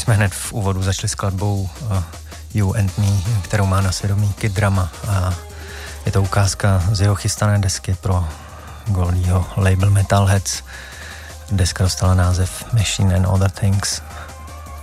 jsme hned v úvodu začali skladbou You and Me, kterou má na svědomí Kid Drama a je to ukázka z jeho chystané desky pro Goldieho label Metalheads. Deska dostala název Machine and Other Things.